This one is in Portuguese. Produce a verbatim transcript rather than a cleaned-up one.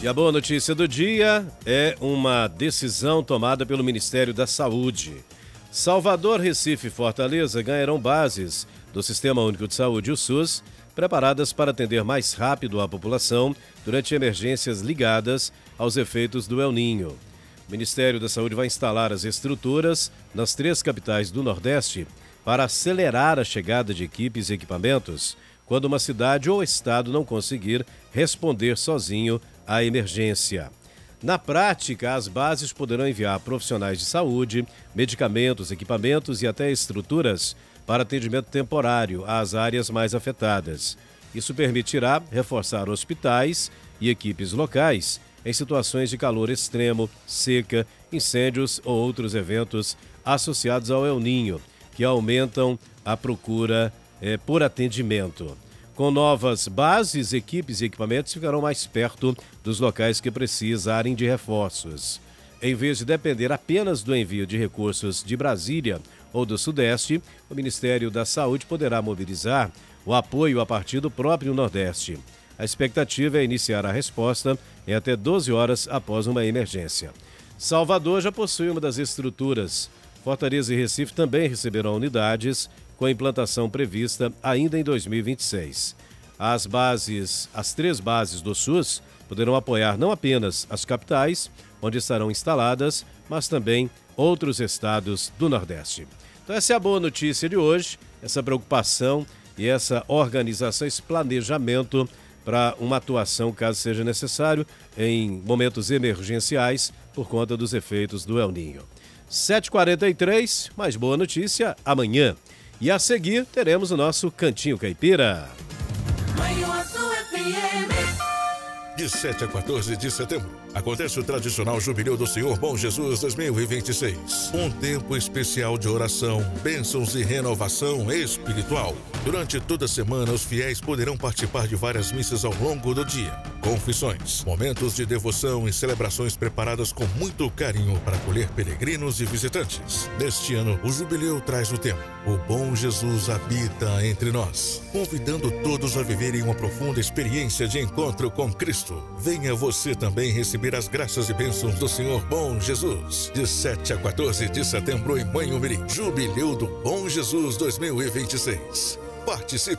E a boa notícia do dia é uma decisão tomada pelo Ministério da Saúde. Salvador, Recife e Fortaleza ganharão bases do Sistema Único de Saúde, o SUS, preparadas para atender mais rápido a população durante emergências ligadas aos efeitos do El Ninho. O Ministério da Saúde vai instalar as estruturas nas três capitais do Nordeste para acelerar a chegada de equipes e equipamentos quando uma cidade ou estado não conseguir responder sozinho à emergência. Na prática, as bases poderão enviar profissionais de saúde, medicamentos, equipamentos e até estruturas para atendimento temporário às áreas mais afetadas. Isso permitirá reforçar hospitais e equipes locais em situações de calor extremo, seca, incêndios ou outros eventos associados ao El Ninho, que aumentam a procura eh, por atendimento. Com novas bases, equipes e equipamentos ficarão mais perto dos locais que precisarem de reforços. Em vez de depender apenas do envio de recursos de Brasília ou do Sudeste, o Ministério da Saúde poderá mobilizar o apoio a partir do próprio Nordeste. A expectativa é iniciar a resposta em até doze horas após uma emergência. Salvador já possui uma das estruturas. Fortaleza e Recife também receberão unidades com a implantação prevista ainda em dois mil e vinte e seis. As bases, as três bases do SUS poderão apoiar não apenas as capitais, onde estarão instaladas, mas também outros estados do Nordeste. Então essa é a boa notícia de hoje, essa preocupação e essa organização, esse planejamento para uma atuação, caso seja necessário, em momentos emergenciais por conta dos efeitos do El Ninho. sete e quarenta e três, mais boa notícia amanhã. E a seguir teremos o nosso Cantinho Caipira. De sete a quatorze de setembro, acontece o tradicional Jubileu do Senhor Bom Jesus dois mil e vinte e seis. Um tempo especial de oração, bênçãos e renovação espiritual. Durante toda a semana, os fiéis poderão participar de várias missas ao longo do dia. Confissões, momentos de devoção e celebrações preparadas com muito carinho para acolher peregrinos e visitantes. Neste ano, o Jubileu traz o tema: O Bom Jesus habita entre nós, convidando todos a viverem uma profunda experiência de encontro com Cristo. Venha você também receber as graças e bênçãos do Senhor Bom Jesus. De sete a quatorze de setembro em Manhumirim. Jubileu do Bom Jesus dois mil e vinte e seis. Participe!